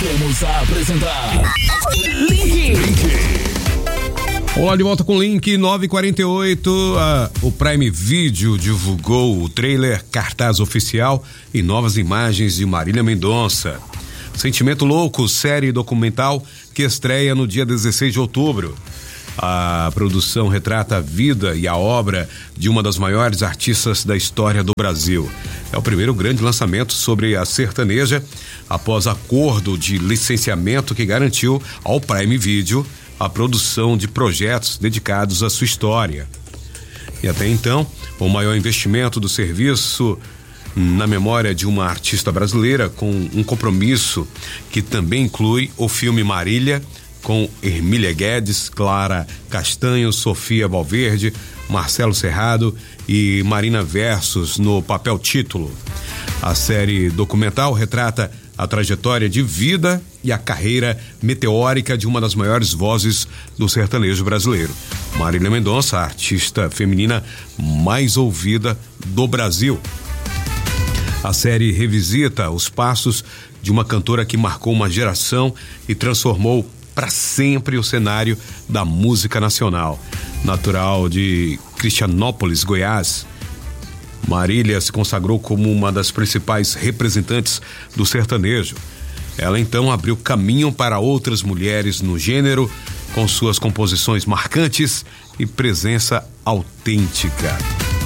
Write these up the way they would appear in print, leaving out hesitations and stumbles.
Voltamos a apresentar Link. Olha, de volta com o Link 948. O Prime Video divulgou o trailer, cartaz oficial e novas imagens de Marília Mendonça. Sentimento Louco, série documental que estreia no dia 16 de outubro. A produção retrata a vida e a obra de uma das maiores artistas da história do Brasil. É o primeiro grande lançamento sobre a sertaneja após acordo de licenciamento que garantiu ao Prime Video a produção de projetos dedicados à sua história. E até então, o maior investimento do serviço na memória de uma artista brasileira, com um compromisso que também inclui o filme Marília, com Hermília Guedes, Clara Castanho, Sofia Valverde, Marcelo Serrado e Marina Versos no papel título. A série documental retrata a trajetória de vida e a carreira meteórica de uma das maiores vozes do sertanejo brasileiro, Marília Mendonça, a artista feminina mais ouvida do Brasil. A série revisita os passos de uma cantora que marcou uma geração e transformou para sempre o cenário da música nacional. Natural de Cristianópolis, Goiás, Marília se consagrou como uma das principais representantes do sertanejo. Ela então abriu caminho para outras mulheres no gênero, com suas composições marcantes e presença autêntica.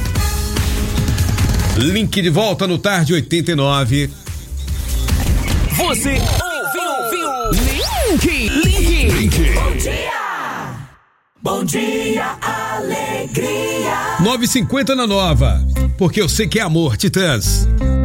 Link de volta no Tarde 89. Você ouviu Link. Bom dia. Bom dia, alegria. 9h50 na Nova, porque eu sei que é amor, Titãs.